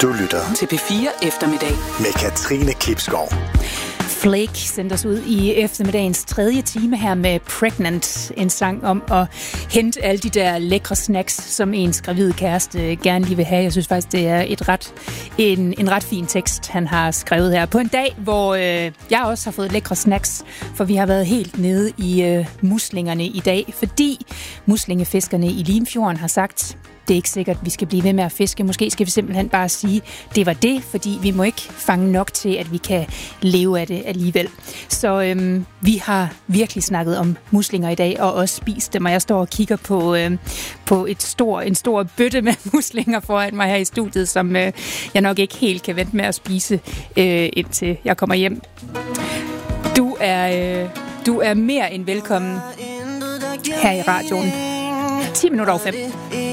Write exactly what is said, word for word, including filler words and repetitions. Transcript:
Du lytter til P fire Eftermiddag med Katrine Klipskov. Flake sendte os ud i eftermiddagens tredje time her med Pregnant, en sang om at hente alle de der lækre snacks, som ens gravide kæreste gerne lige vil have. Jeg synes faktisk, det er et ret, en, en ret fin tekst, han har skrevet her. På en dag, hvor øh, jeg også har fået lækre snacks, for vi har været helt nede i øh, muslingerne i dag, fordi muslingefiskerne i Limfjorden har sagt, det er ikke sikkert, at vi skal blive ved med at fiske. Måske skal vi simpelthen bare sige, det var det, fordi vi må ikke fange nok til, at vi kan leve af det alligevel. Så øhm, vi har virkelig snakket om muslinger i dag, og også spist dem, og jeg står og kigger på, øhm, på et stor, en stor bøtte med muslinger foran mig her i studiet, som øh, jeg nok ikke helt kan vente med at spise, øh, indtil jeg kommer hjem. Du er, øh, du er mere end velkommen her i radioen. ti minutter over fem.